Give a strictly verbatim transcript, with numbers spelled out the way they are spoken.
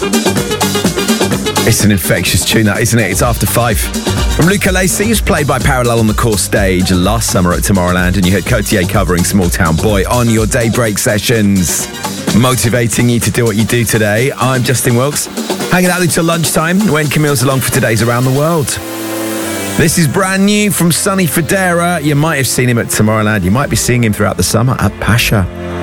It's an infectious tune, that, isn't it? It's after five. From Luca Lacey, who's played by Parallel on the core stage last summer at Tomorrowland, and you heard Cotier covering Small Town Boy on your Daybreak sessions. Motivating you to do what you do today. I'm Justin Wilkes, hanging out until lunchtime when Camille's along for today's Around the World. This is brand new from Sonny Fodera. You might have seen him at Tomorrowland. You might be seeing him throughout the summer at Pacha.